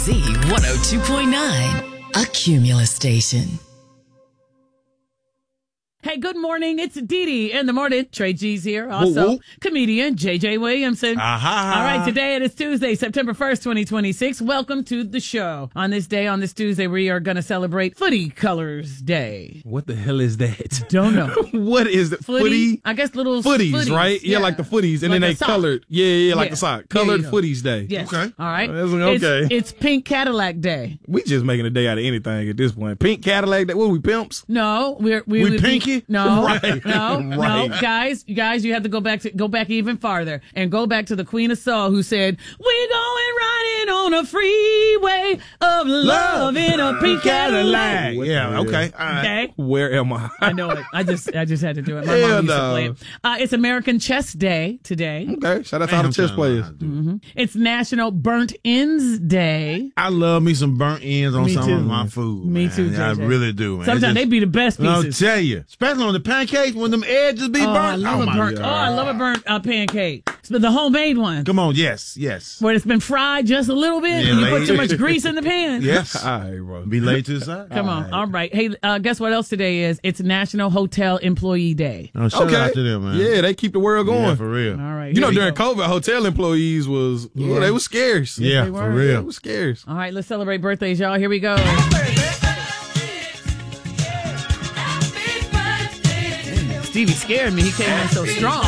Z102.9, a Cumulus station. Hey, good morning. It's Dee Dee in the morning. Trey G's here. Also, comedian JJ Williamson. All right, today it is Tuesday, September 1st, 2026. Welcome to the show. On this Tuesday, we are going to celebrate Footy Colors Day. What the hell is that? Don't know. What is it? Footy? I guess little footies, right? Yeah, like the footies. And like then they colored. Yeah, like the sock. Colored Footies Day. Yes. Okay. All right. Okay. It's Pink Cadillac Day. We just making a day out of anything at this point. Pink Cadillac Day. What are we, pimps? No, we pinky? No, Right. no, guys, you have to go back even farther and go back to the Queen of Soul who said, "We're going riding on a freeway of love in a pink Cadillac." Yeah, okay. All right. Okay. Where am I? I know it. I just had to do it. My mom used to play it. It's American Chess Day today. Okay. Shout out to all the chess players. Mm-hmm. It's National Burnt Ends Day. I love me some burnt ends on Me some too. of my food. Me man. too, I JJ. really do, man. Sometimes they be the best pieces. I'll tell you, especially on the pancakes when them edges be burnt. I love a burnt. God. Oh, I love a burnt pancake. But the homemade one. Come on, yes. Where it's been fried just a little bit and you put too much grease in the pan. Yes. All right, bro. Be laid to the side. Come on. All right. Hey, guess what else today is? It's National Hotel Employee Day. Oh, shout out to them, man. Yeah, they keep the world going. Yeah, for real. All right. You know, here we during go. COVID, hotel employees was, they were scarce. Yeah, they were. for They real. were scarce. All right, let's celebrate birthdays, y'all. Here we go. Stevie scared me. He came in so strong.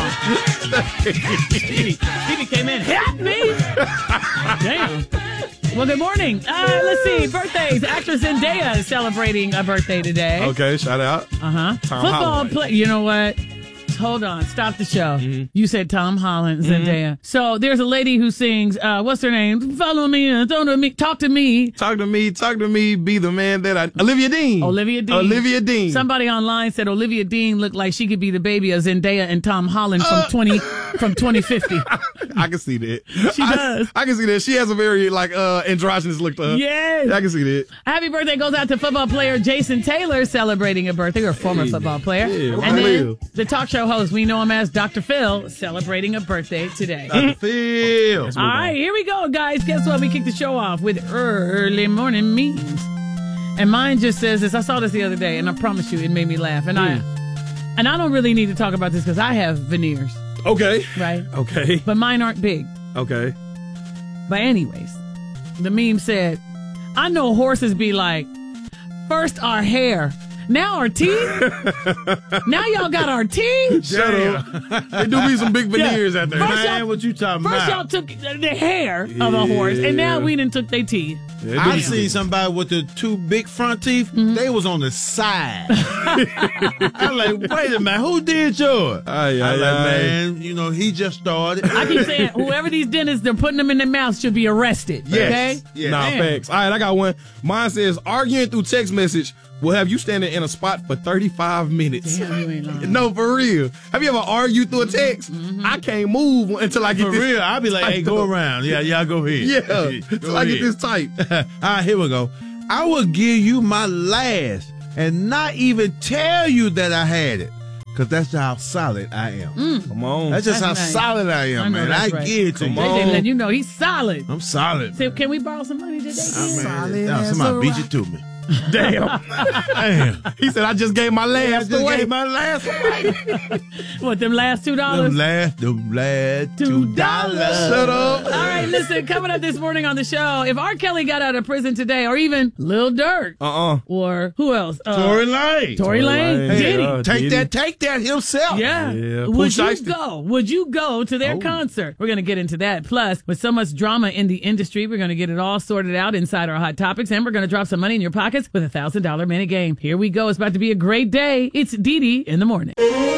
Stevie came in, help me. Damn. Well, good morning. Let's see. Birthdays. Actress Zendaya is celebrating a birthday today. Okay, shout out. Tom Football Holland. player. You know what? Hold on. Stop the show. You said Tom Holland, Zendaya. So there's a lady who sings, what's her name? Follow me and talk to me. Talk to me, be the man that I... Olivia Dean. Somebody online said Olivia Dean looked like she could be the baby of Zendaya and Tom Holland from 2050. I can see that. She does. I can see that. She has a very, androgynous look to her. Yes. I can see that. Happy birthday goes out to football player Jason Taylor celebrating a birthday, or former football player. Yeah, and then Phil. the talk show host, we know him as Dr. Phil, celebrating a birthday today. Dr. Phil. All right, here we go, guys. Guess what? We kick the show off with early morning memes. And mine just says this. I saw this the other day, and I promise you, it made me laugh. And I don't really need to talk about this because I have veneers, Okay. right? Okay. But mine aren't big. Okay. But anyways, the meme said, I know horses be like, first our hair, now our teeth. Now y'all got our teeth. Shut up. They do be some big veneers out there. First Man, y'all- what you talking First y'all about? took the hair of a horse, and now we done took their teeth. I seen somebody with the two big front teeth. They was on the side. I'm like, wait a minute, who did yours? Aye, I'm aye, like, aye. man, he just started. I keep saying, whoever these dentists, they're putting them in their mouth should be arrested. Yes. Okay? Yeah. Nah, Man. facts. All right, I got one. Mine says, arguing through text message will have you standing in a spot for 35 minutes. Damn, you ain't lying. No, for real. Have you ever argued through a text? I can't move until I get For this. real, I'll be like, hey, go typed up. around. Yeah, y'all go ahead. Yeah, Go until I get ahead. this tight. All right, here we go. I will give you my last and not even tell you that I had it. Because that's how solid I am. Come on. That's just That's how nice. solid I I am, know man. that's I right. give it to Come you. on. They let you know he's solid. I'm solid. So can we borrow some money today? Somebody beat you to me. Damn. Damn. He said, I just gave my I last just away. gave my last one. What, them last $2? Them last $2. Shut up. All right, listen, coming up this morning on the show, if R. Kelly got out of prison today, or even Lil Durk, or who else? Tory Lane. Tory Lane, Lane. Diddy. Yeah. Take that himself. Yeah. Yeah, Would Pooh you Shiesty. go? Would you go to their concert? We're going to get into that. Plus, with so much drama in the industry, we're going to get it all sorted out inside our Hot Topics, and we're going to drop some money in your pockets with a $1,000 minute game. Here we go. It's about to be a great day. It's Dee Dee in the morning.